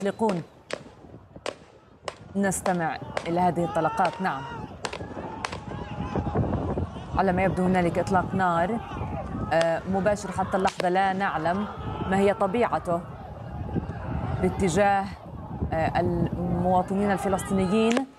يطلقون. نستمع إلى هذه الطلقات. نعم، على ما يبدو هنالك إطلاق نار مباشر. حتى اللحظة لا نعلم ما هي طبيعته باتجاه المواطنين الفلسطينيين